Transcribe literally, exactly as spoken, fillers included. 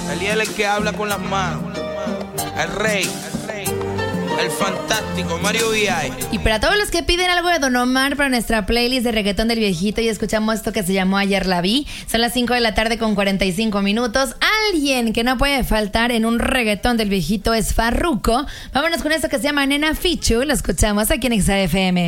Él es el que habla con las manos. El rey. El fantástico Mario V I. Y para todos los que piden algo de Don Omar para nuestra playlist de reggaetón del viejito, y escuchamos esto que se llamó Ayer la vi. Son las cinco de la tarde con cuarenta y cinco minutos. Alguien que no puede faltar en un reggaetón del viejito es Farruko. Vámonos con esto que se llama Nena Fichu. Lo escuchamos aquí en Exa F M.